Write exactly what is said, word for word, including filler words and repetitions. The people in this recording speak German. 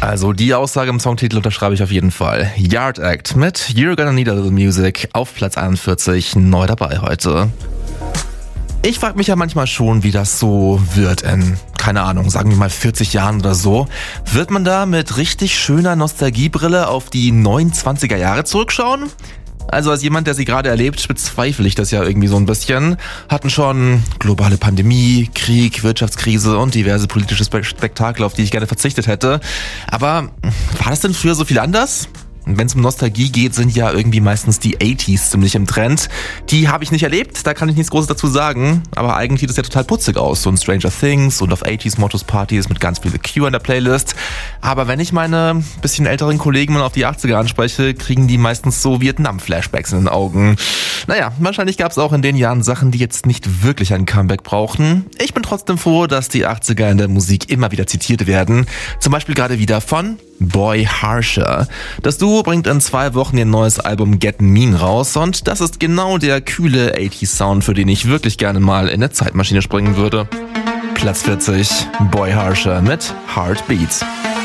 Also die Aussage im Songtitel unterschreibe ich auf jeden Fall. Yard Act mit You're Gonna Need a Little Music auf Platz einundvierzig, neu dabei heute. Ich frage mich ja manchmal schon, wie das so wird in, keine Ahnung, sagen wir mal vierzig Jahren oder so. Wird man da mit richtig schöner Nostalgiebrille auf die neunundzwanziger Jahre zurückschauen? Also als jemand, der sie gerade erlebt, bezweifle ich das ja irgendwie so ein bisschen. Hatten schon globale Pandemie, Krieg, Wirtschaftskrise und diverse politische Spektakel, auf die ich gerne verzichtet hätte. Aber war das denn früher so viel anders? Wenn es um Nostalgie geht, sind ja irgendwie meistens die achtziger ziemlich im Trend. Die habe ich nicht erlebt, da kann ich nichts Großes dazu sagen. Aber eigentlich sieht es ja total putzig aus. So ein Stranger Things und auf achtziger Mottos-Partys mit ganz viel The Cure in der Playlist. Aber wenn ich meine bisschen älteren Kollegen mal auf die achtziger anspreche, kriegen die meistens so Vietnam-Flashbacks in den Augen. Naja, wahrscheinlich gab es auch in den Jahren Sachen, die jetzt nicht wirklich ein Comeback brauchten. Ich bin trotzdem froh, dass die achtziger in der Musik immer wieder zitiert werden. Zum Beispiel gerade wieder von Boy Harsher. Das Duo bringt in zwei Wochen ihr neues Album Get Mean raus und das ist genau der kühle achtziger Sound, für den ich wirklich gerne mal in der Zeitmaschine springen würde. Platz vierzig, Boy Harsher mit Heartbeats.